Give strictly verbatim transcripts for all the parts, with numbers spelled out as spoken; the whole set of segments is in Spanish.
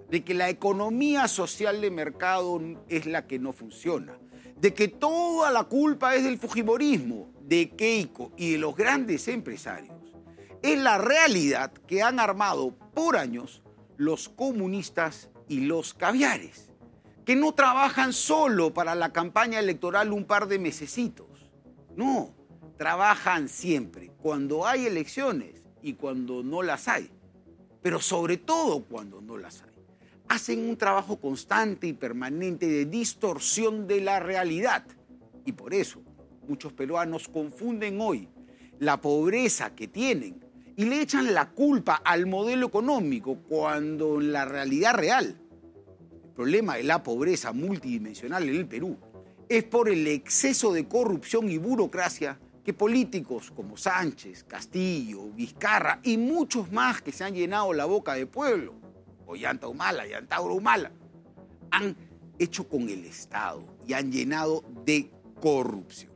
de que la economía social de mercado es la que no funciona, de que toda la culpa es del fujimorismo, de Keiko y de los grandes empresarios, es la realidad que han armado por años los comunistas y los caviares, que no trabajan solo para la campaña electoral un par de mesecitos. No, trabajan siempre, cuando hay elecciones y cuando no las hay, pero sobre todo cuando no las hay. Hacen un trabajo constante y permanente de distorsión de la realidad. Y por eso muchos peruanos confunden hoy la pobreza que tienen y le echan la culpa al modelo económico, cuando en la realidad real el problema de la pobreza multidimensional en el Perú es por el exceso de corrupción y burocracia que políticos como Sánchez, Castillo, Vizcarra y muchos más que se han llenado la boca de pueblo, Ollanta Humala, Yantauro Humala, han hecho con el Estado y han llenado de corrupción.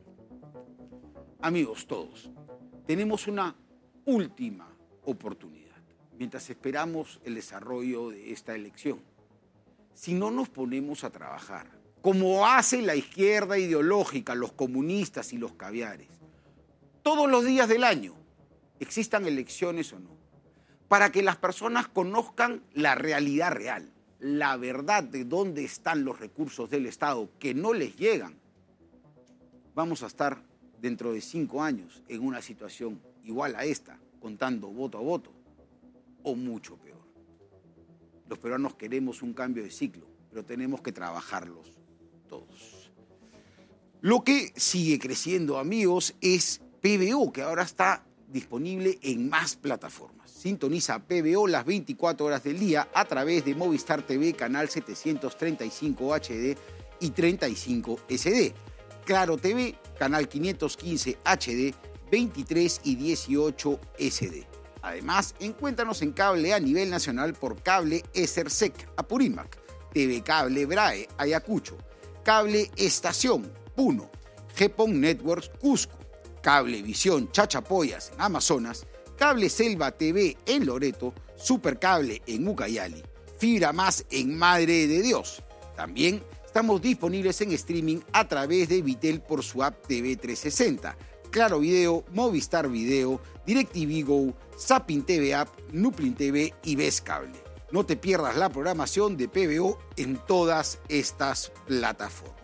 Amigos todos, tenemos una última oportunidad mientras esperamos el desarrollo de esta elección. Si no nos ponemos a trabajar, como hace la izquierda ideológica, los comunistas y los caviares, todos los días del año, existan elecciones o no, para que las personas conozcan la realidad real, la verdad de dónde están los recursos del Estado que no les llegan, vamos a estar dentro de cinco años en una situación igual a esta, contando voto a voto, o mucho peor. Los peruanos queremos un cambio de ciclo, pero tenemos que trabajarlos todos. Lo que sigue creciendo, amigos, es P B O, que ahora está disponible en más plataformas. Sintoniza P B O las veinticuatro horas del día a través de Movistar T V, canal setecientos treinta y cinco H D y treinta y cinco S D. Claro T V, canal quinientos quince H D, veintitrés y dieciocho S D. Además, encuéntranos en cable a nivel nacional por Cable Esersec, Apurímac, T V Cable Brae, Ayacucho, Cable Estación, Puno, Gepon Networks, Cusco, Cablevisión Chachapoyas en Amazonas, Cable Selva T V en Loreto, Supercable en Ucayali, Fibra Más en Madre de Dios. También estamos disponibles en streaming a través de Vitel por su app T V trescientos sesenta, Claro Video, Movistar Video, DirecTV Go, Zapping T V App, Nuplin T V y Ves Cable. No te pierdas la programación de P B O en todas estas plataformas.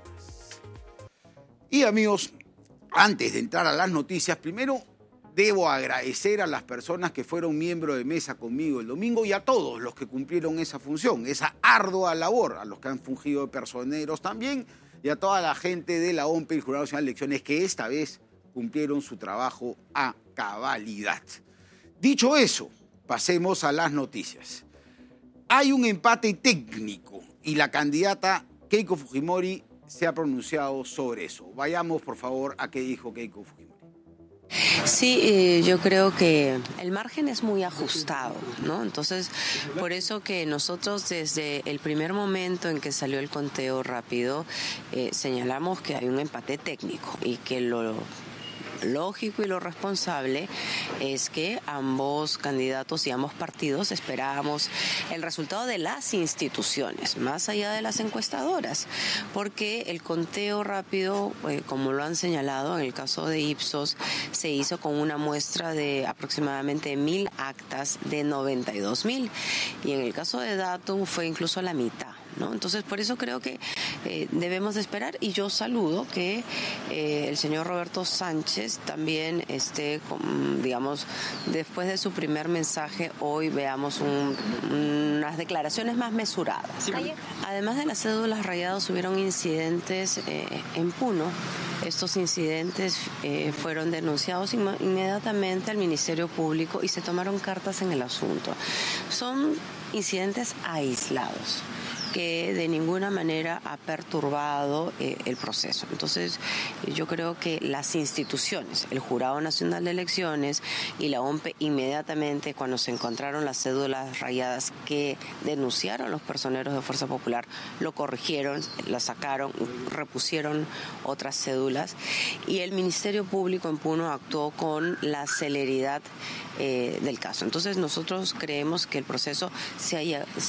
Y amigos, antes de entrar a las noticias, primero debo agradecer a las personas que fueron miembros de mesa conmigo el domingo y a todos los que cumplieron esa función, esa ardua labor, a los que han fungido de personeros también y a toda la gente de la O M P y el Jurado Nacional de Elecciones que esta vez cumplieron su trabajo a cabalidad. Dicho eso, pasemos a las noticias. Hay un empate técnico y la candidata Keiko Fujimori se ha pronunciado sobre eso. Vayamos, por favor, a qué dijo Keiko Fujimori. Sí, eh, yo creo que el margen es muy ajustado, ¿no? Entonces, por eso que nosotros desde el primer momento en que salió el conteo rápido, eh, señalamos que hay un empate técnico y que lo lógico y lo responsable es que ambos candidatos y ambos partidos esperábamos el resultado de las instituciones, más allá de las encuestadoras, porque el conteo rápido, eh, como lo han señalado en el caso de Ipsos, se hizo con una muestra de aproximadamente mil actas de noventa y dos mil, y en el caso de Datum fue incluso la mitad, ¿no? Entonces, por eso creo que eh, debemos de esperar, y yo saludo que eh, el señor Roberto Sánchez también esté, con, digamos, después de su primer mensaje, hoy veamos un, unas declaraciones más mesuradas. Sí. Además de las cédulas rayadas, hubieron incidentes eh, en Puno. Estos incidentes eh, fueron denunciados inm- inmediatamente al Ministerio Público y se tomaron cartas en el asunto. Son incidentes aislados que de ninguna manera ha perturbado eh, el proceso. Entonces, yo creo que las instituciones, el Jurado Nacional de Elecciones y la O M P, inmediatamente cuando se encontraron las cédulas rayadas que denunciaron los personeros de Fuerza Popular, lo corrigieron, las sacaron, repusieron otras cédulas, y el Ministerio Público en Puno actuó con la celeridad eh, del caso. Entonces, nosotros creemos que el proceso se, haya,